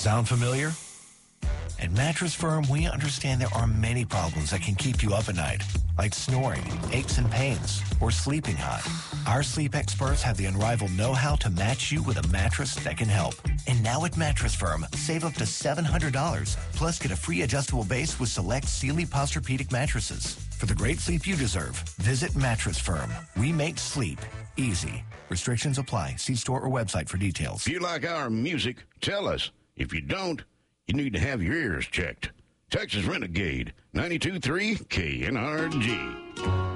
Sound familiar? At Mattress Firm, we understand there are many problems that can keep you up at night, like snoring, aches and pains, or sleeping hot. Our sleep experts have the unrivaled know-how to match you with a mattress that can help. And now at Mattress Firm, save up to $700, plus get a free adjustable base with select Sealy Posturepedic mattresses. For the great sleep you deserve, visit Mattress Firm. We make sleep easy. Restrictions apply. See store or website for details. If you like our music, tell us. If you don't, you need to have your ears checked. Texas Renegade, 92.3 KNRG.